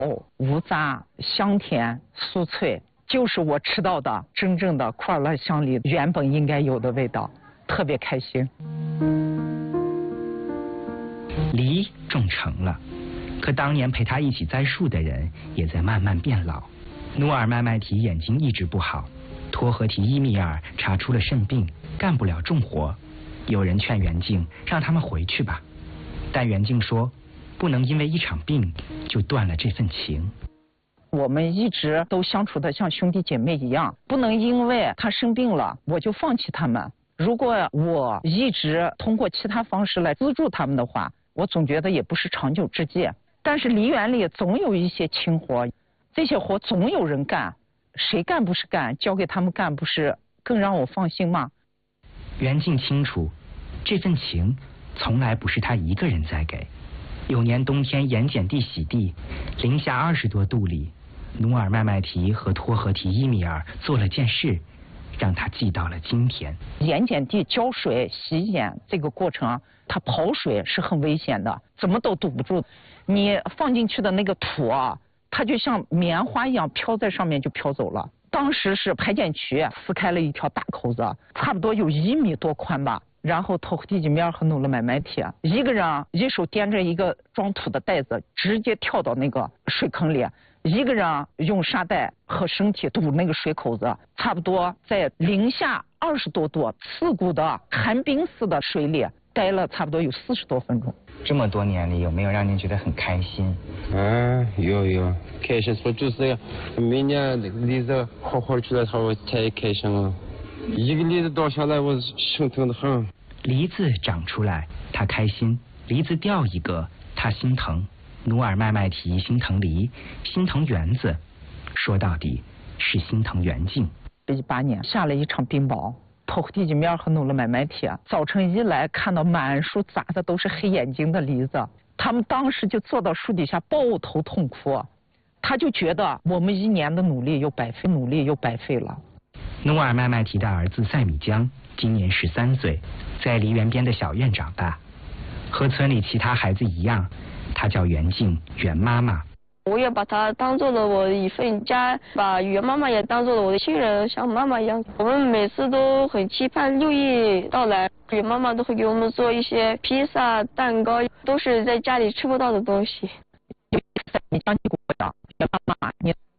无杂香甜酥脆，就是我吃到的真正的库尔勒乡里原本应该有的味道，特别开心。 梨种成了，可当年陪他一起栽树的人也在慢慢变老。努尔麦麦提眼睛一直不好，托合提伊米尔查出了肾病，干不了重活。有人劝袁静让他们回去吧，但袁静说不能因为一场病就断了这份情。 我们一直都相处的像兄弟姐妹一样，不能因为他生病了我就放弃他们。如果我一直通过其他方式来资助他们的话，我总觉得也不是长久之计。但是梨园里总有一些轻活，这些活总有人干，谁干不是干，交给他们干不是更让我放心吗？ 袁静清楚，这份情从来不是他一个人在给。有年冬天盐碱地洗地，零下20多度里，努尔麦麦提和托合提伊米尔做了件事，让他记到了今天。 盐碱地浇水洗眼这个过程啊，它跑水是很危险的，怎么都堵不住。你放进去的那个土啊，它就像棉花一样飘在上面就飘走了。当时是排碱渠撕开了一条大口子，差不多有1米多宽吧。然后托合提伊米尔和努尔麦麦提一个人一手掂着一个装土的袋子，直接跳到那个水坑里，一个人用沙袋和身体堵那个水口子，差不多在零下20多度刺骨的寒冰似的水里待了差不多有40多分钟。 这么多年里，有没有让您觉得很开心？ 有，开心说就是每年梨子好好出来，他我太开心了。一个梨子掉下来，我心疼的很。 梨子长出来，他开心；梨子掉一个，他心疼。努尔麦麦提心疼梨，心疼园子，说到底是心疼袁静。 18年下了一场冰雹，托合提伊米尔和努尔麦麦提早晨一来看到满树砸的都是黑眼睛的梨子，他们当时就坐到树底下抱头痛哭，他就觉得我们1年的努力又白费了。 努尔麦麦提的儿子赛米江今年13岁，在梨园边的小院长大，和村里其他孩子一样，他叫袁静袁妈妈。 我也把她当做了我的一份家，把袁妈妈也当做了我的亲人，像妈妈一样。我们每次都很期盼6一到来，袁妈妈都会给我们做一些披萨、蛋糕，都是在家里吃不到的东西。 你讲，袁妈妈，你